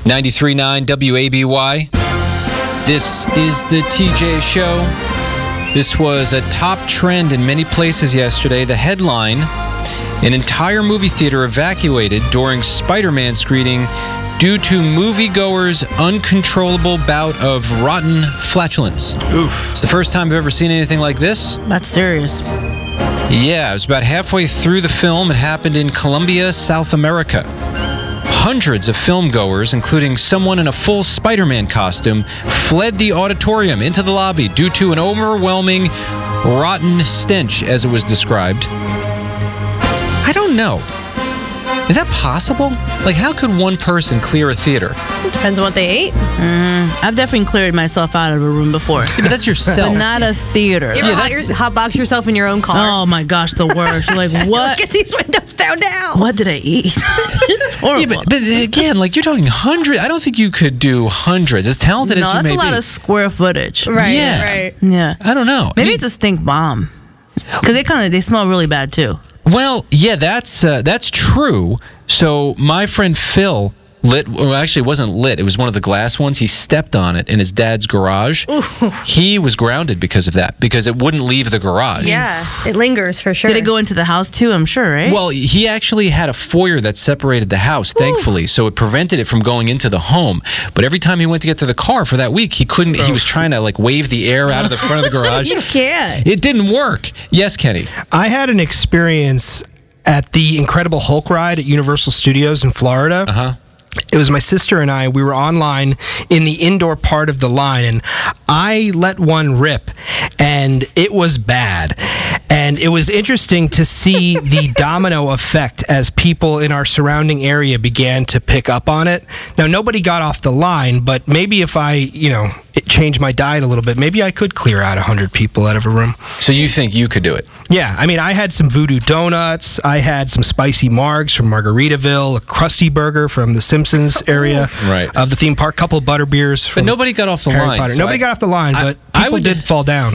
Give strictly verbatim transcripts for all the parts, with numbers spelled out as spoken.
ninety-three point nine W A B Y. This is the T J Show. This was a top trend in many places yesterday. The headline, an entire movie theater evacuated during Spider-Man screening due to moviegoers' uncontrollable bout of rotten flatulence. Oof. It's the first time I've ever seen anything like this. That's serious. Yeah, it was about halfway through the film. It happened in Colombia, South America. Hundreds of filmgoers, including someone in a full Spider-Man costume, fled the auditorium into the lobby due to an overwhelming rotten stench, as it was described. I don't know. Is that possible? Like, how could one person clear a theater? It depends on what they ate. Mm, I've definitely cleared myself out of a room before. Yeah, but that's yourself. But not a theater. You Yeah, ever hot, that's- your, hotbox yourself in your own car? Oh my gosh, the worst. You're like, what? Get these windows down now. What did I eat? It's horrible. Yeah, but, but again, like, you're talking hundreds. I don't think you could do hundreds. As talented no, as you that's may a lot be. of square footage. Right, Yeah. right. Yeah. I don't know. Maybe I mean, it's a stink bomb. Because they kind of they smell really bad too. Well, yeah, that's uh, that's true. So my friend Phil lit, well, actually it wasn't lit, it was one of the glass ones. He stepped on it in his dad's garage. Ooh. He was grounded because of that, because it wouldn't leave the garage. Yeah, it lingers for sure. Did it go into the house too? I'm sure, right? Well, he actually had a foyer that separated the house, thankfully, so it prevented it from going into the home. But every time he went to get to the car for that week, he couldn't, he was trying to like wave the air out of the front of the garage. You can't. It didn't work. Yes, Kenny. I had an experience at the Incredible Hulk ride at Universal Studios in Florida. Uh-huh. It was my sister and I. We were online in the indoor part of the line, and I let one rip, and it was bad. And it was interesting to see the domino effect as people in our surrounding area began to pick up on it. Now, nobody got off the line, but maybe if I, you know, it changed my diet a little bit, maybe I could clear out one hundred people out of a room. So you think you could do it? Yeah, I mean, I had some Voodoo Donuts. I had some spicy margs from Margaritaville, a Krusty Burger from the Simpsons area Right. of the theme park, couple of butter beers But from nobody got off the Harry line. Potter. so Nobody I- got off the line, I- but I people would- did fall down.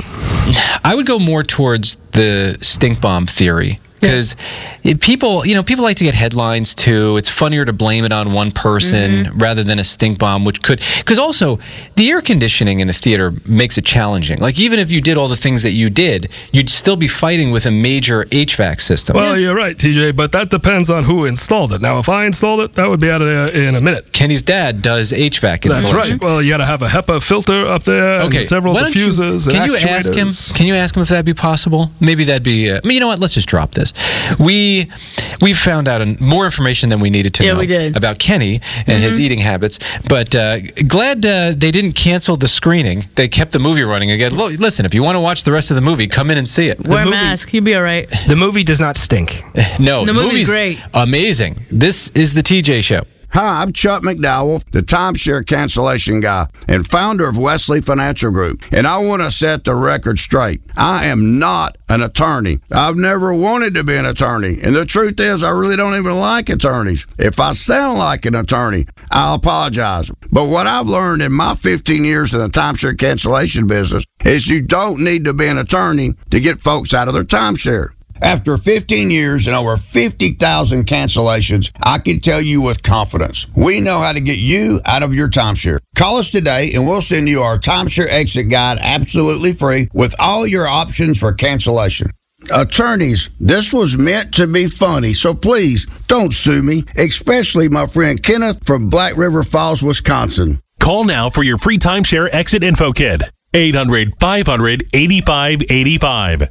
I would go more towards the stink bomb theory. Because people, you know, people like to get headlines too. It's funnier to blame it on one person Mm-hmm. rather than a stink bomb, which could. Because also, the air conditioning in a theater makes it challenging. Like, even if you did all the things that you did, you'd still be fighting with a major H V A C system. Well, you're right, T J, but that depends on who installed it. Now, if I installed it, that would be out of there in a minute. Kenny's dad does H V A C That's installation. right. Well, you got to have a HEPA filter up there, Okay, and several why don't you- diffusers. Can and you ask him? actuators. Can you ask him if that'd be possible? Maybe that'd be. Uh, I mean, you know what? Let's just drop this. We we found out an, more information than we needed to Yeah, know we did. about Kenny and his eating habits. But uh, glad uh, they didn't cancel the screening. They kept the movie running again. Look, listen, if you want to watch the rest of the movie, come in and see it. Wear a movie- mask. You'll be all right. The movie does not stink. No, The movie's movie's great. amazing. This is the T J Show. Hi, I'm Chuck McDowell, the timeshare cancellation guy and founder of Wesley Financial Group. And I want to set the record straight. I am not an attorney. I've never wanted to be an attorney. And the truth is, I really don't even like attorneys. If I sound like an attorney, I'll apologize. But what I've learned in my fifteen years in the timeshare cancellation business is you don't need to be an attorney to get folks out of their timeshare. After fifteen years and over fifty thousand cancellations, I can tell you with confidence, we know how to get you out of your timeshare. Call us today and we'll send you our timeshare exit guide absolutely free with all your options for cancellation. Attorneys, this was meant to be funny, so please don't sue me, especially my friend Kenneth from Black River Falls, Wisconsin. Call now for your free timeshare exit info kit. eight hundred, five hundred, eighty-five eighty-five.